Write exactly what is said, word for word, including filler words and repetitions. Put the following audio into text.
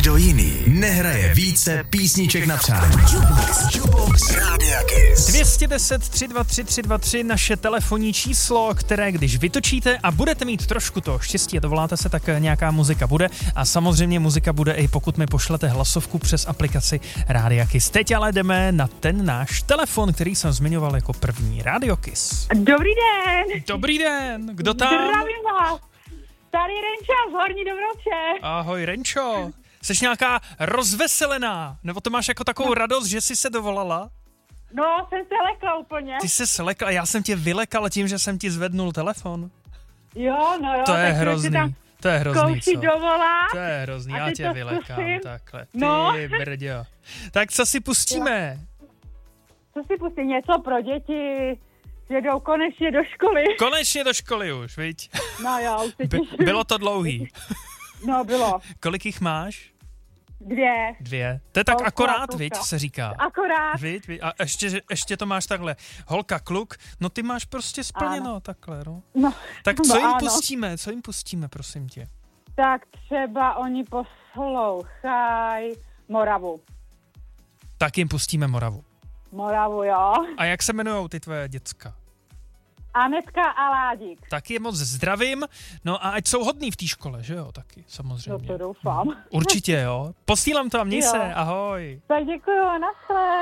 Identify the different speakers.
Speaker 1: Nikdo jiný nehraje více písniček na přání. Jukebox, Jukebox Rádia Kiss.
Speaker 2: dvě stě deset tři dva tři tři dva tři naše telefonní číslo, které když vytočíte a budete mít trošku to štěstí a dovoláte se, tak nějaká muzika bude. A samozřejmě muzika bude i pokud mi pošlete hlasovku přes aplikaci Rádia Kiss. Teď ale jdeme na ten náš telefon, který jsem zmiňoval jako první. Rádio Kiss.
Speaker 3: Dobrý den.
Speaker 2: Dobrý den, kdo tam?
Speaker 3: Zdravím vás. Tady Renča z Horní Dobroče.
Speaker 2: Ahoj Renčo. Jseš nějaká rozveselená, nebo to máš jako takovou no. radost, že jsi se dovolala?
Speaker 3: No, jsem se lekla úplně.
Speaker 2: Ty jsi se lekla, já jsem tě vylekal tím, že jsem ti zvednul telefon.
Speaker 3: Jo, no jo.
Speaker 2: To je hrozný, to je hrozný, co?
Speaker 3: Dovolá,
Speaker 2: to je hrozný, já tě vylekám
Speaker 3: zkusím.
Speaker 2: takhle. Ty
Speaker 3: no.
Speaker 2: brďo. Tak co si pustíme?
Speaker 3: Co si pustím? Něco pro děti, že jdou konečně do školy.
Speaker 2: Konečně do školy už, viď?
Speaker 3: No jo, už se těším.
Speaker 2: By, bylo to dlouhý.
Speaker 3: No, bylo.
Speaker 2: Kolik jich máš?
Speaker 3: Dvě.
Speaker 2: Dvě. To je tak
Speaker 3: Holka,
Speaker 2: akorát,
Speaker 3: kluka.
Speaker 2: viď, se říká.
Speaker 3: Akorát.
Speaker 2: Viď, viď? A ještě, ještě to máš takhle. Holka, kluk, no ty máš prostě splněno
Speaker 3: ano.
Speaker 2: takhle, no.
Speaker 3: No.
Speaker 2: Tak co
Speaker 3: no,
Speaker 2: jim
Speaker 3: ano.
Speaker 2: pustíme, co jim pustíme, prosím tě?
Speaker 3: Tak třeba oni poslouchají Moravu.
Speaker 2: Tak jim pustíme Moravu.
Speaker 3: Moravu, jo.
Speaker 2: A jak se jmenujou ty tvoje děcka?
Speaker 3: Anetka a Ládík.
Speaker 2: Tak je moc zdravím, no a ať jsou hodný v té škole, že jo, taky, samozřejmě.
Speaker 3: No to doufám.
Speaker 2: Určitě, jo. Posílám to a měj
Speaker 3: Jo.
Speaker 2: se, ahoj.
Speaker 3: Tak děkuju, naschle.